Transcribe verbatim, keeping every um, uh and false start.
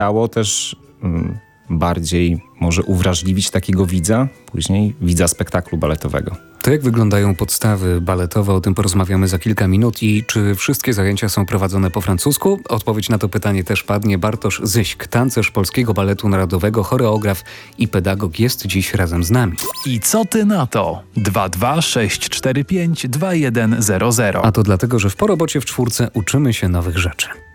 Chciało też mm, bardziej może uwrażliwić takiego widza, później widza spektaklu baletowego. To jak wyglądają podstawy baletowe? O tym porozmawiamy za kilka minut. I czy wszystkie zajęcia są prowadzone po francusku? Odpowiedź na to pytanie też padnie. Bartosz Zyśk, tancerz Polskiego Baletu Narodowego, choreograf i pedagog, jest dziś razem z nami. I co ty na to? dwa dwa sześć cztery pięć dwa jeden zero zero. A to dlatego, że w Po robocie w czwórce uczymy się nowych rzeczy.